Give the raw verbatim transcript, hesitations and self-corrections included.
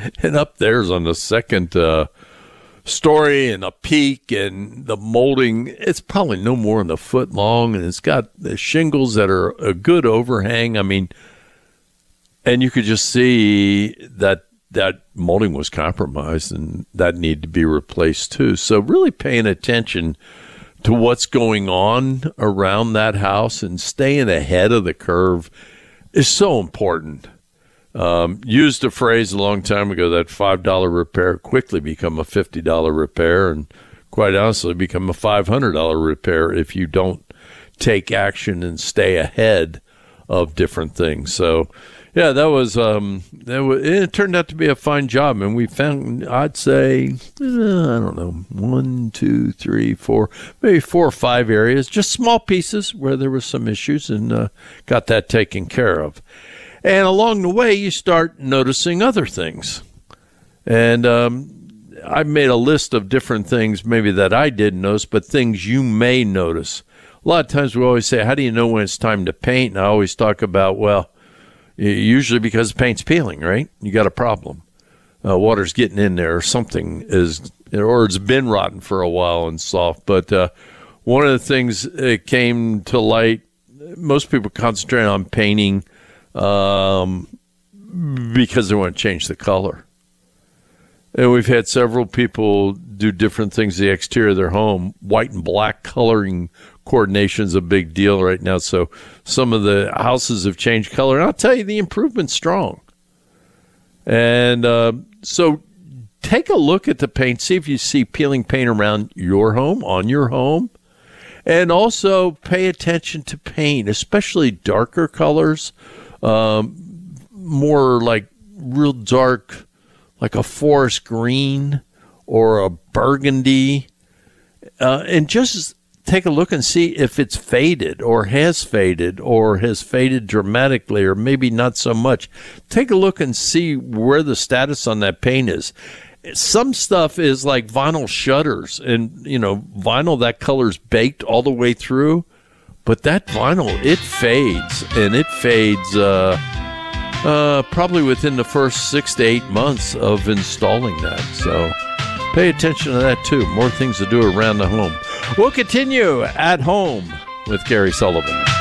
and up there's on the second uh, story and a peak, and the molding, it's probably no more than a foot long, and it's got the shingles that are a good overhang. I mean, and you could just see that that molding was compromised and that needed to be replaced too. So really paying attention to what's going on around that house and staying ahead of the curve is so important. Um, used a phrase a long time ago that five dollar repair quickly become a fifty dollar repair, and quite honestly become a five hundred dollar repair if you don't take action and stay ahead of different things. So, yeah, that was, um, that was, it turned out to be a fine job, and we found, I'd say, uh, I don't know, one, two, three, four, maybe four or five areas, just small pieces where there were some issues, and uh, got that taken care of. And along the way, you start noticing other things. And um, I made a list of different things maybe that I didn't notice, but things you may notice. A lot of times we always say, how do you know when it's time to paint? And I always talk about, well, usually because the paint's peeling, right? You got a problem. Uh, water's getting in there, or something is, or it's been rotten for a while and soft. But uh, one of the things that came to light, most people concentrate on painting Um, because they want to change the color. And we've had several people do different things to the exterior of their home. White and black coloring coordination is a big deal right now. So some of the houses have changed color. And I'll tell you, the improvement's strong. And uh, so take a look at the paint. See if you see peeling paint around your home, on your home. And also pay attention to paint, especially darker colors. Um, more like real dark, like a forest green or a burgundy, uh, and just take a look and see if it's faded or has faded or has faded dramatically or maybe not so much. Take a look and see where the status on that paint is. Some stuff is like vinyl shutters, and, you know, vinyl, that color's baked all the way through. But that vinyl, it fades, and it fades uh, uh, probably within the first six to eight months of installing that. So pay attention to that, too. More things to do around the home. We'll continue at home with Gary Sullivan.